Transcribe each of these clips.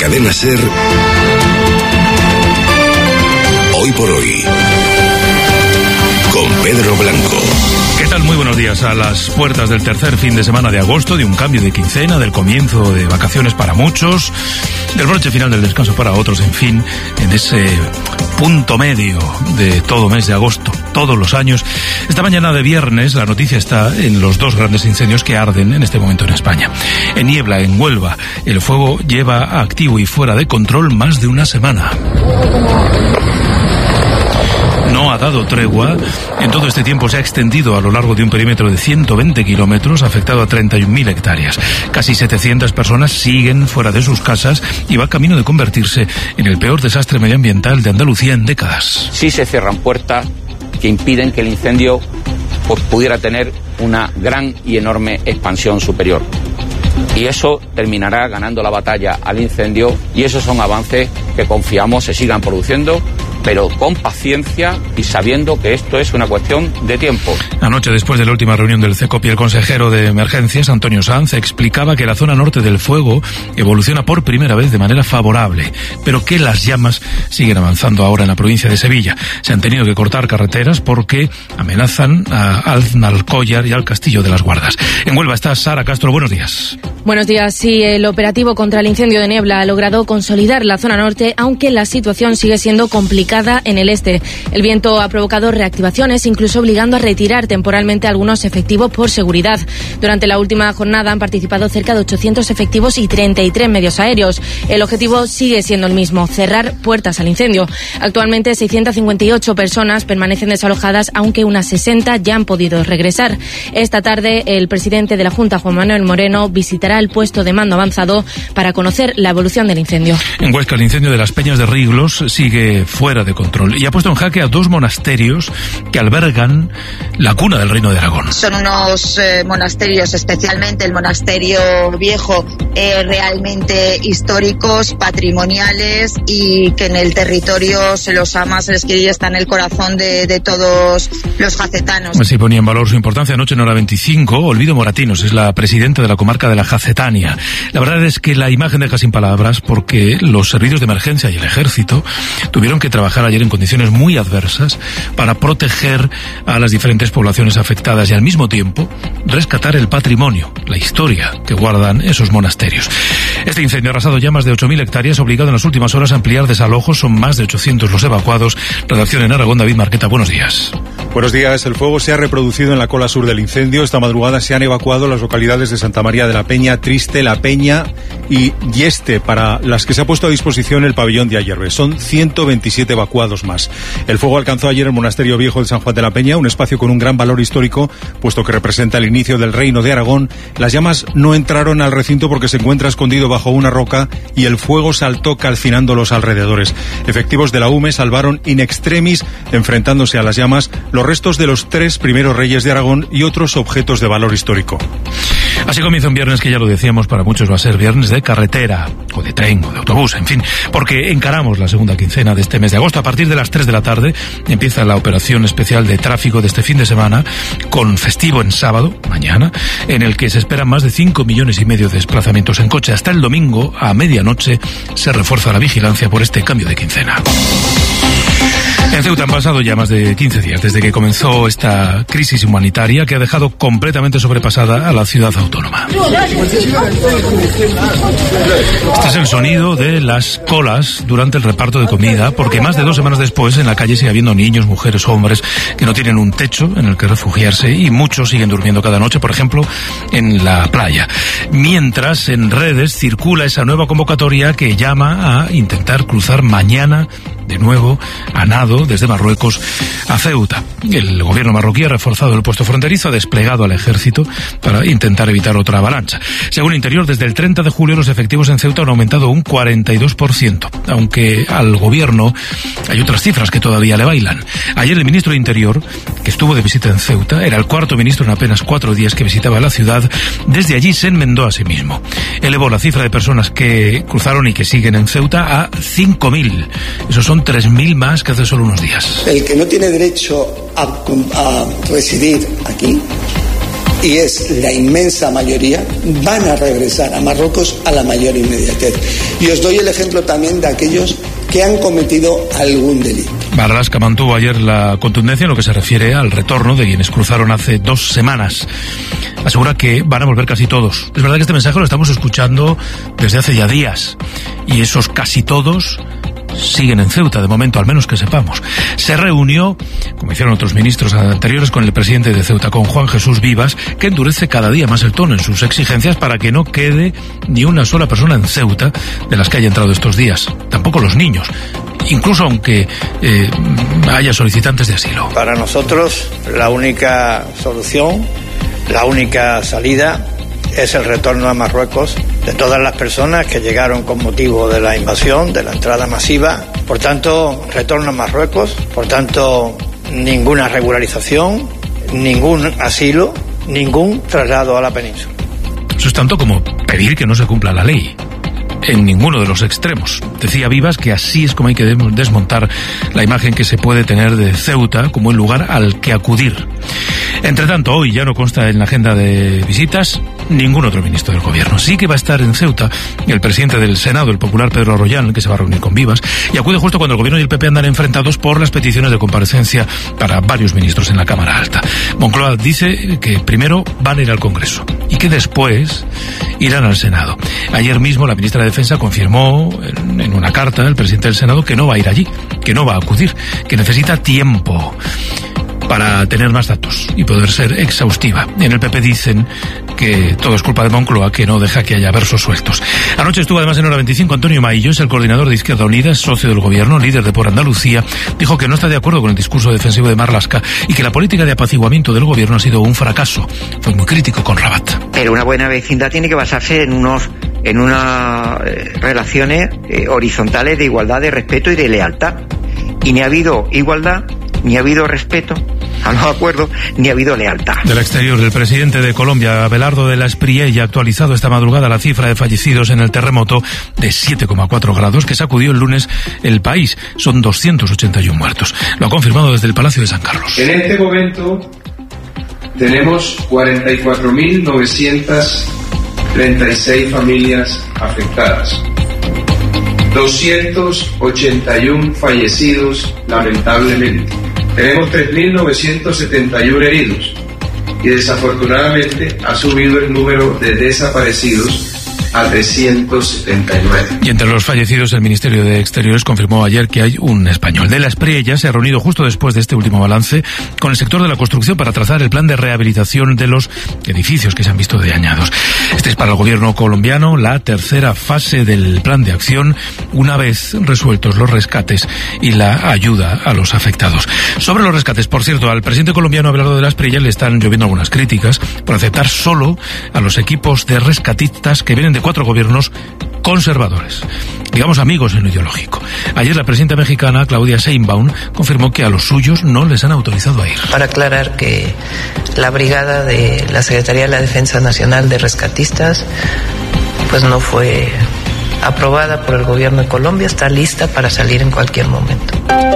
Cadena SER, Hoy por Hoy, con Pedro Blanco. ¿Qué tal? Muy buenos días. A las puertas del tercer fin de semana de agosto, de un cambio de quincena, del comienzo de vacaciones para muchos, del broche final del descanso para otros, en fin, en ese punto medio de todo mes de agosto, todos los años. Esta mañana de viernes la noticia está en los dos grandes incendios que arden en este momento en España. En Niebla, en Huelva, el fuego lleva activo y fuera de control más de una semana. No ha dado tregua. En todo este tiempo se ha extendido a lo largo de un perímetro de 120 kilómetros, afectado a 31.000 hectáreas. Casi 700 personas siguen fuera de sus casas y va camino de convertirse en el peor desastre medioambiental de Andalucía en décadas. Sí se cierran puertas que impiden que el incendio pudiera tener una gran y enorme expansión superior. Y eso terminará ganando la batalla al incendio, y esos son avances que confiamos se sigan produciendo, pero con paciencia y sabiendo que esto es una cuestión de tiempo. Anoche, después de la última reunión del CECOPI, el consejero de Emergencias, Antonio Sanz, explicaba que la zona norte del fuego evoluciona por primera vez de manera favorable, pero que las llamas siguen avanzando ahora en la provincia de Sevilla. Se han tenido que cortar carreteras porque amenazan a Alcollar y al Castillo de las Guardas. En Huelva está Sara Castro. Buenos días. Buenos días. Sí, el operativo contra el incendio de Niebla ha logrado consolidar la zona norte, aunque la situación sigue siendo complicada en el este. El viento ha provocado reactivaciones, incluso obligando a retirar temporalmente algunos efectivos por seguridad. Durante la última jornada han participado cerca de 800 efectivos y 33 medios aéreos. El objetivo sigue siendo el mismo: cerrar puertas al incendio. Actualmente 658 personas permanecen desalojadas, aunque unas 60 ya han podido regresar. Esta tarde el presidente de la Junta, Juan Manuel Moreno, visitará el puesto de mando avanzado para conocer la evolución del incendio. En Huesca, el incendio de las Peñas de Riglos sigue fuera de control y ha puesto en jaque a dos monasterios que albergan la cuna del Reino de Aragón. Son unos monasterios, especialmente el monasterio viejo, realmente históricos, patrimoniales, y que en el territorio se los ama, se les quiere y está en el corazón de todos los jacetanos. Así ponía en valor su importancia anoche en hora 25. Olvido Moratinos es la presidenta de la comarca de la Jacetania. La verdad es que la imagen deja sin palabras, porque los servicios de emergencia y el ejército tuvieron que trabajar ayer en condiciones muy adversas para proteger a las diferentes poblaciones afectadas y al mismo tiempo rescatar el patrimonio, la historia que guardan esos monasterios. Este incendio ha arrasado ya más de 8.000 hectáreas, obligado en las últimas horas a ampliar desalojos. Son más de 800 los evacuados. Redacción en Aragón, David Marqueta, buenos días. Buenos días. El fuego se ha reproducido en la cola sur del incendio. Esta madrugada se han evacuado las localidades de Santa María de la Peña, Triste, La Peña y Yeste, para las que se ha puesto a disposición el pabellón de Ayerbe. Son 127 evacuados más. El fuego alcanzó ayer el monasterio viejo de San Juan de la Peña, un espacio con un gran valor histórico, puesto que representa el inicio del Reino de Aragón. Las llamas no entraron al recinto porque se encuentra escondido bajo una roca y el fuego saltó calcinando los alrededores. Efectivos de la UME salvaron in extremis, enfrentándose a las llamas, los restos de los 3 primeros reyes de Aragón y otros objetos de valor histórico. Así comienza un viernes que, ya lo decíamos, para muchos va a ser viernes de carretera, o de tren, o de autobús, en fin, porque encaramos la segunda quincena de este mes de agosto. A partir de las 3 de la tarde empieza la operación especial de tráfico de este fin de semana, con festivo en sábado, mañana, en el que se esperan más de 5,5 millones de desplazamientos en coche. Hasta el domingo, a medianoche, se refuerza la vigilancia por este cambio de quincena. En Ceuta han pasado ya más de 15 días desde que comenzó esta crisis humanitaria que ha dejado completamente sobrepasada a la ciudad autónoma. Este es el sonido de las colas durante el reparto de comida, porque más de 2 semanas después en la calle sigue habiendo niños, mujeres, hombres que no tienen un techo en el que refugiarse, y muchos siguen durmiendo cada noche, por ejemplo, en la playa. Mientras en redes circula esa nueva convocatoria que llama a intentar cruzar mañana de nuevo a nado desde Marruecos a Ceuta. El gobierno marroquí ha reforzado el puesto fronterizo, ha desplegado al ejército para intentar evitar otra avalancha. Según Interior, desde el 30 de julio los efectivos en Ceuta han aumentado un 42%, aunque al gobierno hay otras cifras que todavía le bailan. Ayer el ministro de Interior, que estuvo de visita en Ceuta, era el cuarto ministro en apenas 4 días que visitaba la ciudad. Desde allí se enmendó a sí mismo. Elevó la cifra de personas que cruzaron y que siguen en Ceuta a 5.000. Esos son 3.000 más que hace solo unos días. El que no tiene derecho a residir aquí y es la inmensa mayoría, van a regresar a Marruecos a la mayor inmediatez. Y os doy el ejemplo también de aquellos que han cometido algún delito. Marlaska mantuvo ayer la contundencia en lo que se refiere al retorno de quienes cruzaron hace 2 semanas. Asegura que van a volver casi todos. Es verdad que este mensaje lo estamos escuchando desde hace ya días, y esos casi todos siguen en Ceuta, de momento, al menos que sepamos. Se reunió, como hicieron otros ministros anteriores, con el presidente de Ceuta, con Juan Jesús Vivas, que endurece cada día más el tono en sus exigencias para que no quede ni una sola persona en Ceuta de las que haya entrado estos días, tampoco los niños, incluso aunque haya solicitantes de asilo. Para nosotros, la única solución, la única salida es el retorno a Marruecos de todas las personas que llegaron con motivo de la invasión, de la entrada masiva. Por tanto, retorno a Marruecos, por tanto, ninguna regularización, ningún asilo, ningún traslado a la península. Eso es tanto como pedir que no se cumpla la ley, en ninguno de los extremos. Decía Vivas que así es como hay que desmontar la imagen que se puede tener de Ceuta como el lugar al que acudir. Entre tanto, hoy ya no consta en la agenda de visitas ningún otro ministro del gobierno. Sí que va a estar en Ceuta el presidente del Senado, el popular Pedro Royán, que se va a reunir con Vivas, y acude justo cuando el gobierno y el PP andan enfrentados por las peticiones de comparecencia para varios ministros en la Cámara Alta. Moncloa dice que primero van a ir al Congreso y que después irán al Senado. Ayer mismo la ministra de Defensa confirmó en una carta al presidente del Senado que no va a ir allí, que no va a acudir, que necesita tiempo para tener más datos y poder ser exhaustiva. En el PP dicen que todo es culpa de Moncloa, que no deja que haya versos sueltos. Anoche estuvo además en Hora 25 Antonio Maillo, es el coordinador de Izquierda Unida, es socio del gobierno, líder de Por Andalucía. Dijo que no está de acuerdo con el discurso defensivo de Marlaska y que la política de apaciguamiento del gobierno ha sido un fracaso. Fue muy crítico con Rabat. Pero una buena vecindad tiene que basarse en unas relaciones horizontales de igualdad, de respeto y de lealtad. Y ni ha habido igualdad, ni ha habido respeto a los acuerdos, ni ha habido lealtad. Del exterior, el presidente de Colombia, Abelardo de la Espriella, ha actualizado esta madrugada la cifra de fallecidos en el terremoto de 7,4 grados que sacudió el lunes el país. Son 281 muertos. Lo ha confirmado desde el Palacio de San Carlos. En este momento tenemos 44.936 familias afectadas. 281 fallecidos, lamentablemente. Tenemos 3.971 heridos y desafortunadamente ha subido el número de desaparecidos a 379. Y entre los fallecidos, el Ministerio de Exteriores confirmó ayer que hay un español. De la Espriella se ha reunido justo después de este último balance con el sector de la construcción para trazar el plan de rehabilitación de los edificios que se han visto dañados. Este es para el gobierno colombiano la tercera fase del plan de acción, una vez resueltos los rescates y la ayuda a los afectados. Sobre los rescates, por cierto, al presidente colombiano Abelardo de la Espriella le están lloviendo algunas críticas por aceptar solo a los equipos de rescatistas que vienen de 4 gobiernos conservadores, digamos amigos en lo ideológico. Ayer la presidenta mexicana, Claudia Sheinbaum, confirmó que a los suyos no les han autorizado a ir. Para aclarar que la brigada de la Secretaría de la Defensa Nacional de Rescatistas pues no fue aprobada por el gobierno de Colombia, está lista para salir en cualquier momento.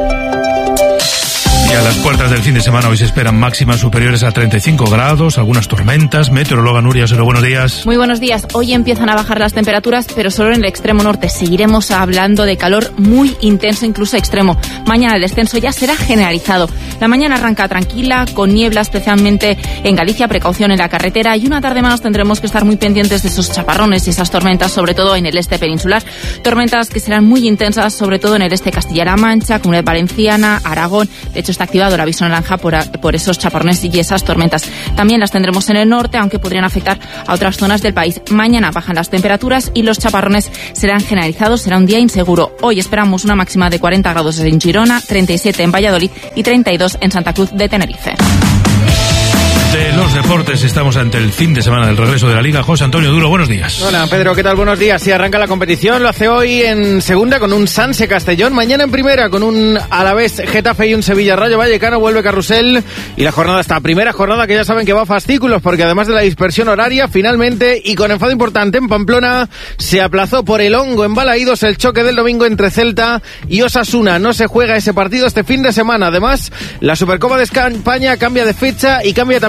Y a las puertas del fin de semana hoy se esperan máximas superiores a 35 grados, algunas tormentas. Meteoróloga Nuria Osero, buenos días. Muy buenos días. Hoy empiezan a bajar las temperaturas, pero solo en el extremo norte. Seguiremos hablando de calor muy intenso, incluso extremo. Mañana el descenso ya será generalizado. La mañana arranca tranquila, con niebla, especialmente en Galicia, precaución en la carretera. Y una tarde más tendremos que estar muy pendientes de esos chaparrones y esas tormentas, sobre todo en el este peninsular. Tormentas que serán muy intensas, sobre todo en el este Castilla-La Mancha, Comunidad Valenciana, Aragón. De hecho, está activado el aviso naranja por esos chaparrones y esas tormentas. También las tendremos en el norte, aunque podrían afectar a otras zonas del país. Mañana bajan las temperaturas y los chaparrones serán generalizados. Será un día inseguro. Hoy esperamos una máxima de 40 grados en Girona, 37 en Valladolid y 32 en Santa Cruz de Tenerife. De los deportes, estamos ante el fin de semana del regreso de la Liga. José Antonio Duro, buenos días. Hola Pedro, ¿qué tal? Buenos días. Sí, arranca la competición, lo hace hoy en segunda con un Sanse Castellón, mañana en primera con un Alavés Getafe y un Sevilla Rayo Vallecano, vuelve Carrusel y la jornada está, primera jornada que ya saben que va a fascículos porque además de la dispersión horaria, finalmente y con enfado importante en Pamplona, se aplazó por el hongo en Balaídos el choque del domingo entre Celta y Osasuna. No se juega ese partido este fin de semana. Además, la Supercopa de España cambia de fecha y cambia también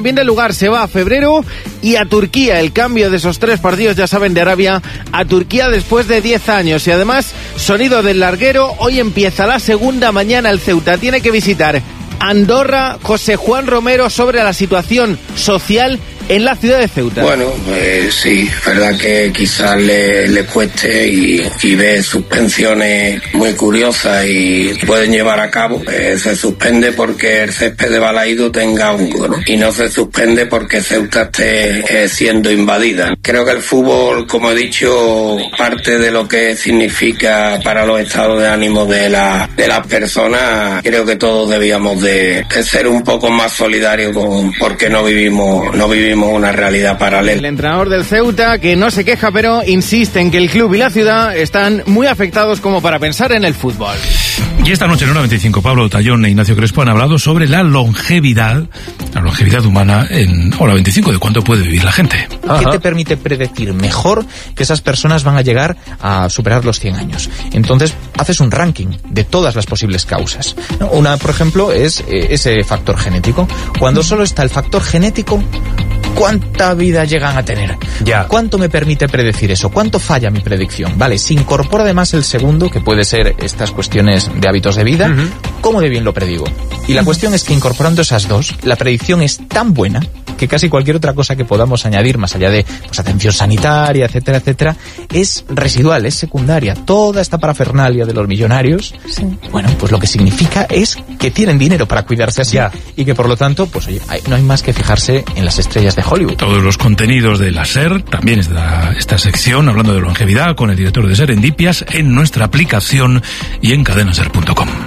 también del lugar. Se va a febrero y a Turquía. El cambio de esos 3 partidos, ya saben, de Arabia a Turquía después de 10 años. Y además, sonido del larguero. Hoy empieza la segunda, mañana el Ceuta tiene que visitar Andorra. José Juan Romero sobre la situación social en la ciudad de Ceuta. Bueno, pues sí, verdad que quizás le cueste y ve suspensiones muy curiosas y pueden llevar a cabo. Se suspende porque el césped de Balaído tenga hongo, ¿no? Y no se suspende porque Ceuta esté siendo invadida. Creo que el fútbol, como he dicho, parte de lo que significa para los estados de ánimo de las personas. Creo que todos debíamos de ser un poco más solidarios porque no vivimos una realidad paralela. El entrenador del Ceuta, que no se queja, pero insiste en que el club y la ciudad están muy afectados como para pensar en el fútbol. Y esta noche en Hora 25, Pablo Tallón e Ignacio Crespo han hablado sobre la longevidad humana en Hora 25, de cuánto puede vivir la gente. ¿Qué te permite predecir mejor que esas personas van a llegar a superar los 100 años? Entonces, haces un ranking de todas las posibles causas. Una, por ejemplo, es ese factor genético. Cuando solo está el factor genético, ¿cuánta vida llegan a tener? ¿Cuánto me permite predecir eso? ¿Cuánto falla mi predicción? Vale, si incorpora además el segundo, que puede ser estas cuestiones de hábitos de vida, ¿cómo de bien lo predigo? Y la cuestión es que incorporando esas dos, la predicción es tan buena que casi cualquier otra cosa que podamos añadir, más allá de atención sanitaria, etcétera, etcétera, es residual, es secundaria. Toda esta parafernalia de los millonarios, bueno, pues lo que significa es que tienen dinero para cuidarse así y que por lo tanto, pues oye, no hay más que fijarse en las estrellas de Hollywood. Todos los contenidos de la SER, también está esta sección hablando de longevidad con el director de Serendipias en nuestra aplicación y en cadenaser.com.